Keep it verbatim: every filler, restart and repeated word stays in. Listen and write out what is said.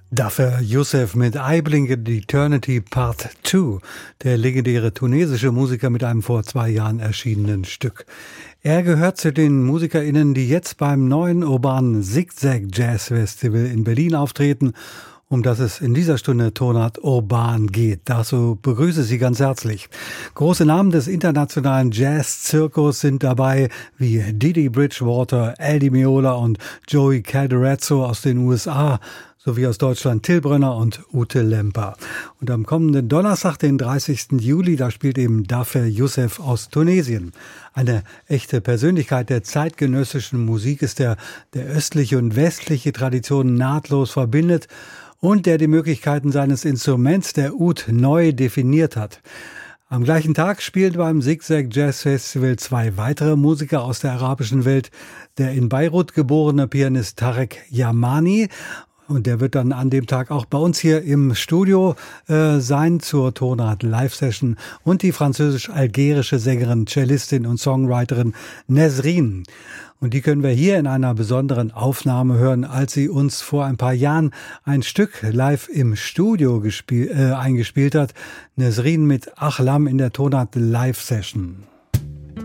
Dafür Youssef mit I Blink at Eternity Part zwei, der legendäre tunesische Musiker mit einem vor zwei Jahren erschienenen Stück. Er gehört zu den MusikerInnen, die jetzt beim neuen urbanen Zigzag Jazz Festival in Berlin auftreten, um das es in dieser Stunde Tonart Urban geht. Dazu begrüße ich Sie ganz herzlich. Große Namen des internationalen Jazz-Zirkus sind dabei, wie Didi Bridgewater, Al Di Meola und Joey Calderazzo aus den U S A, sowie aus Deutschland Till Brönner und Ute Lemper. Und am kommenden Donnerstag, den dreißigsten Juli, da spielt eben Dafer Youssef aus Tunesien. Eine echte Persönlichkeit der zeitgenössischen Musik ist der, der östliche und westliche Traditionen nahtlos verbindet und der die Möglichkeiten seines Instruments, der Oud, neu definiert hat. Am gleichen Tag spielt beim Zigzag Jazz Festival zwei weitere Musiker aus der arabischen Welt, der in Beirut geborene Pianist Tarek Yamani. Und der wird dann an dem Tag auch bei uns hier im Studio äh, sein zur Tonart Live-Session und die französisch-algerische Sängerin, Cellistin und Songwriterin Nesrine. Und die können wir hier in einer besonderen Aufnahme hören, als sie uns vor ein paar Jahren ein Stück live im Studio gespiel, äh, eingespielt hat. Nesrine mit Achlam in der Tonart Live-Session.